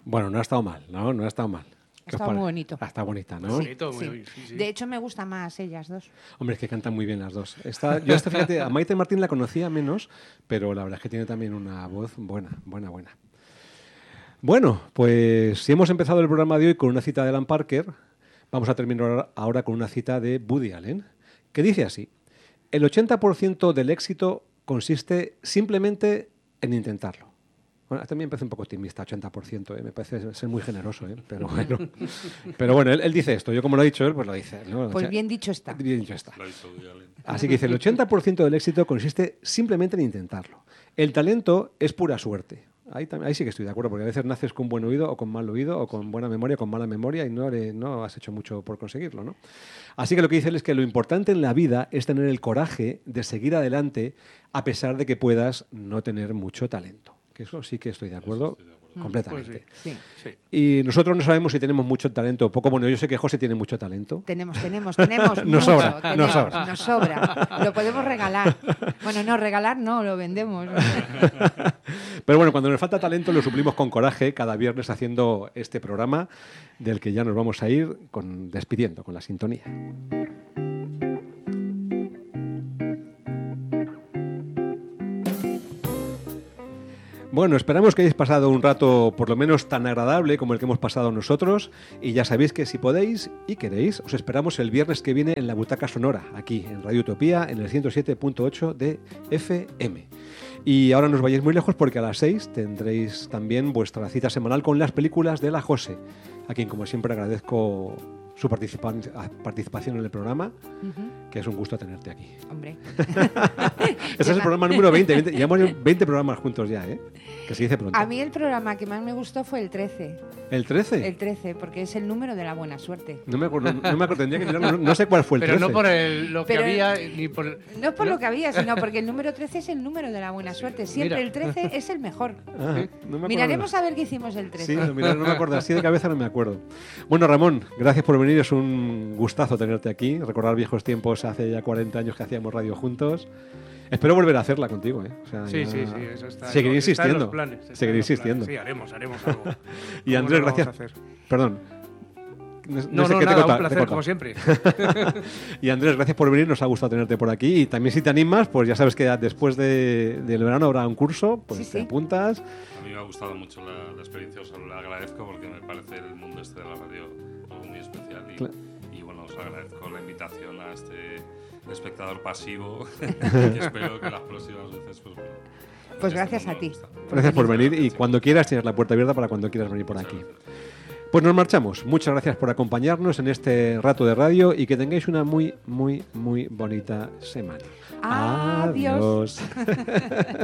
Bueno, no ha estado mal, ¿no? No ha estado mal. Está muy bonito. Está bonita, ¿no? Sí, sí. De hecho, me gustan más ellas dos. Hombre, es que cantan muy bien las dos. Fíjate, a Maite Martín la conocía menos, pero la verdad es que tiene también una voz buena. Bueno, pues si hemos empezado el programa de hoy con una cita de Alan Parker, vamos a terminar ahora con una cita de Woody Allen, que dice así: el 80% del éxito consiste simplemente en intentarlo. Bueno, también me parece un poco optimista, 80%, me parece ser muy generoso, pero bueno. Pero bueno, él dice esto, yo como lo ha dicho él, pues lo dice. ¿No? Pues bien dicho está. Bien dicho está. Así que dice, el 80% del éxito consiste simplemente en intentarlo. El talento es pura suerte. Ahí sí que estoy de acuerdo, porque a veces naces con buen oído o con mal oído, o con buena memoria o con mala memoria, y no has hecho mucho por conseguirlo, ¿no? Así que lo que dice él es que lo importante en la vida es tener el coraje de seguir adelante a pesar de que puedas no tener mucho talento. Que eso sí que estoy de acuerdo completamente. Pues sí. Y nosotros no sabemos si tenemos mucho talento o poco. Bueno, yo sé que José tiene mucho talento. Tenemos nos mucho. Sobra. Nos sobra. Lo podemos regalar. Bueno, no, regalar no, lo vendemos. Pero bueno, cuando nos falta talento lo suplimos con coraje cada viernes haciendo este programa del que ya nos vamos a ir despidiendo con la sintonía. Bueno, esperamos que hayáis pasado un rato por lo menos tan agradable como el que hemos pasado nosotros, y ya sabéis que si podéis y queréis, os esperamos el viernes que viene en la Butaca Sonora, aquí en Radio Utopía, en el 107.8 de FM. Y ahora no os vayáis muy lejos porque a las 6 tendréis también vuestra cita semanal con las películas de la Jose, a quien como siempre agradezco su participación en el programa, que es un gusto tenerte aquí. Hombre. Este es el programa número 20. Llevamos 20 programas juntos ya, que se dice pronto. A mí el programa que más me gustó fue el 13. ¿El 13? El 13, porque es el número de la buena suerte. No me acuerdo, tendría que mirarlo, no sé cuál fue el 13. Pero no por lo que había, ni por... No por lo que había, sino porque el número 13 es el número de la buena suerte. Siempre el 13 es el mejor. Miraremos a ver qué hicimos el 13. Sí, no me acuerdo, así de cabeza no me acuerdo. Bueno, Ramón, gracias por venir, es un gustazo tenerte aquí, recordar viejos tiempos, hace ya 40 años que hacíamos radio juntos. Espero volver a hacerla contigo, O sea, sí, eso está. Seguiré insistiendo. Está en los planes, seguiré insistiendo. Sí, haremos algo. Y Andrés, gracias. Perdón. No sé qué nada, te un placer, como siempre. Y Andrés, gracias por venir, nos ha gustado tenerte por aquí. Y también si te animas, pues ya sabes que después del verano habrá un curso, pues te apuntas. A mí me ha gustado mucho la experiencia, os lo agradezco porque me parece el mundo de la radio algo muy especial. Y bueno, os agradezco la invitación a este espectador pasivo y espero que las próximas veces pues gracias a ti. Gracias por venir y cuando quieras tienes la puerta abierta para cuando quieras venir por aquí. Pues nos marchamos. Muchas gracias por acompañarnos en este rato de radio y que tengáis una muy, muy, muy bonita semana. Adiós.